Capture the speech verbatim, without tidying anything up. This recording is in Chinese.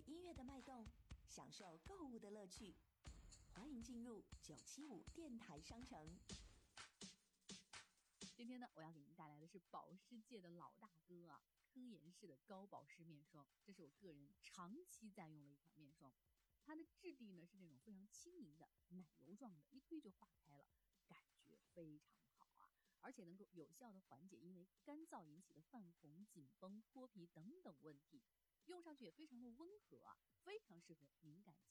音乐的脉动，享受购物的乐趣。欢迎进入九七五电台商城。 今天呢，我要给您带来的是保湿界的老大哥啊，科颜氏的高保湿面霜。这是我个人长期在用的一款面霜，它的质地呢是那种非常轻盈的奶油状的，一推就化开了，感觉非常好啊，而且能够有效的缓解因为干燥引起的泛红、紧绷、脱皮等等问题，用上去也非常的温和啊，非常适合敏感